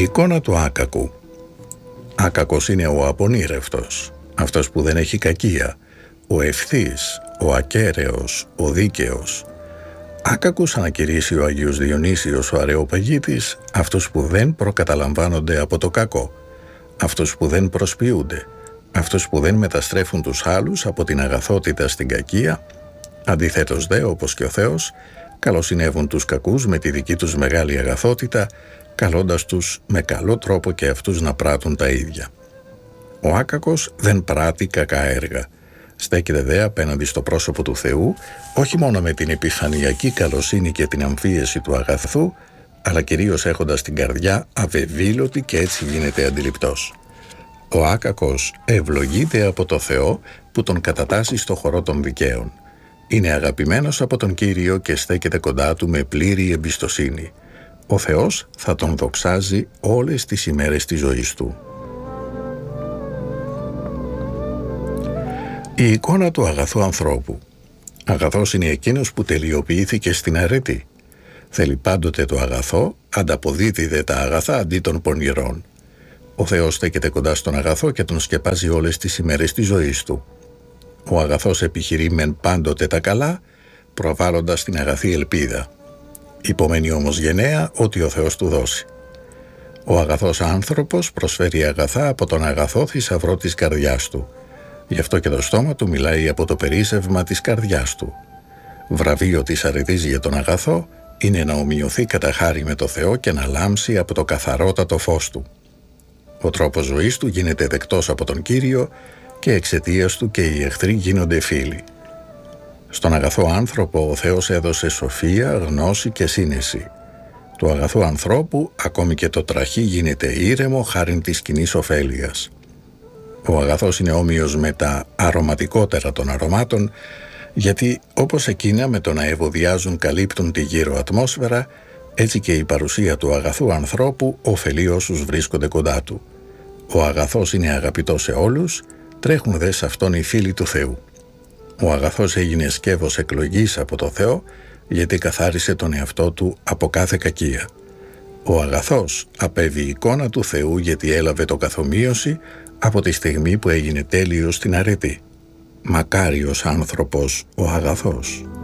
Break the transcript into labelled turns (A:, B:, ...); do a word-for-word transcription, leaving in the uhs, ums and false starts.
A: εικόνα του άκακου. Άκακος είναι ο απονήρευτος, αυτός που δεν έχει κακία, ο ευθύς, ο ακέραιος, ο δίκαιος. Άκακους ανακηρύσσει ο Αγίος Διονύσιος ο Αρεοπαγίτης, αυτούς που δεν προκαταλαμβάνονται από το κακό, αυτούς που δεν προσποιούνται, αυτούς που δεν μεταστρέφουν τους άλλους από την αγαθότητα στην κακία. Αντιθέτως δε, όπως και ο Θεός, καλοσυνεύουν τους κακούς με τη δική τους μεγάλη αγαθότητα, καλώντας τους με καλό τρόπο και αυτούς να πράττουν τα ίδια. Ο άκακος δεν πράττει κακά έργα. Στέκεται δε απέναντι στο πρόσωπο του Θεού, όχι μόνο με την επιφανειακή καλοσύνη και την αμφίεση του αγαθού, αλλά κυρίως έχοντας την καρδιά αβεβήλωτη και έτσι γίνεται αντιληπτός. Ο άκακος ευλογείται από το Θεό που τον κατατάσσει στο χορό των δικαίων. Είναι αγαπημένος από τον Κύριο και στέκεται κοντά του με πλήρη εμπιστοσύνη. Ο Θεός θα τον δοξάζει όλες τις ημέρες της ζωής του. Η εικόνα του αγαθού ανθρώπου. Αγαθός είναι εκείνος που τελειοποιήθηκε στην αρετή. Θέλει πάντοτε το αγαθό, ανταποδίδει δε τα αγαθά αντί των πονηρών. Ο Θεός στέκεται κοντά στον αγαθό και τον σκεπάζει όλες τις ημέρες της ζωής του. Ο αγαθός επιχειρεί μεν πάντοτε τα καλά, προβάλλοντας την αγαθή ελπίδα. Υπομένει όμως γενναία ότι ο Θεός του δώσει. Ο αγαθός άνθρωπος προσφέρει αγαθά από τον αγαθό θησαυρό της καρδιάς του. Γι' αυτό και το στόμα του μιλάει από το περίσσευμα της καρδιάς του. Βραβείο της αρετής για τον αγαθό είναι να ομοιωθεί κατά χάρη με το Θεό και να λάμψει από το καθαρότατο φως του. Ο τρόπος ζωής του γίνεται δεκτός από τον Κύριο και εξαιτίας του και οι εχθροί γίνονται φίλοι. Στον αγαθό άνθρωπο ο Θεός έδωσε σοφία, γνώση και σύνεση. Του αγαθού ανθρώπου ακόμη και το τραχή γίνεται ήρεμο χάριν της κοινής ωφέλειας. Ο αγαθός είναι όμοιος με τα αρωματικότερα των αρωμάτων, γιατί όπως εκείνα με το να ευωδιάζουν καλύπτουν τη γύρω ατμόσφαιρα, έτσι και η παρουσία του αγαθού ανθρώπου ωφελεί όσους βρίσκονται κοντά του. Ο αγαθός είναι αγαπητός σε όλους, τρέχουν δε σε αυτόν οι φίλοι του Θεού. Ο αγαθός έγινε σκεύος εκλογής από το Θεό, γιατί καθάρισε τον εαυτό του από κάθε κακία. Ο αγαθός απέβη εικόνα του Θεού, γιατί έλαβε το καθομοίωση από τη στιγμή που έγινε τέλειος στην αρετή. Μακάριος άνθρωπος ο αγαθός.